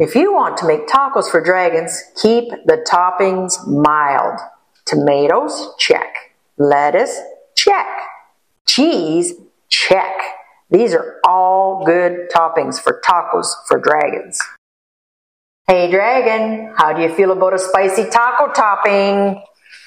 If you want to make tacos for dragons, keep the toppings mild. Tomatoes, check. Lettuce, check. Cheese, check. These are all good toppings for tacos for dragons. Hey dragon, how do you feel about a spicy taco topping?